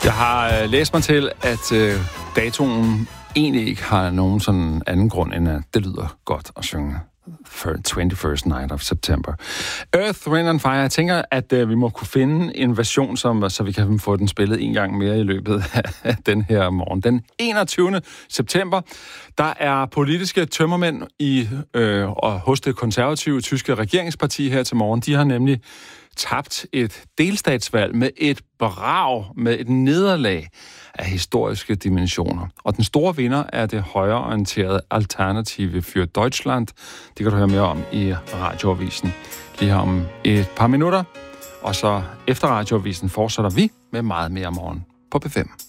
Jeg har læst mig til, at datoen egentlig ikke har nogen sådan anden grund, end at det lyder godt at synge 21st Night of September. Earth, Wind and Fire. Jeg tænker, at vi må kunne finde en version, så vi kan få den spillet en gang mere i løbet af den her morgen. Den 21. september, der er politiske tømmermænd og hos det konservative tyske regeringsparti her til morgen. De har nemlig tabt et delstatsvalg med et brag, med et nederlag af historiske dimensioner. Og den store vinder er det højreorienterede Alternative für Deutschland. Det kan du høre mere om i Radioavisen lige her om et par minutter. Og så efter Radioavisen fortsætter vi med meget mere morgen på P5.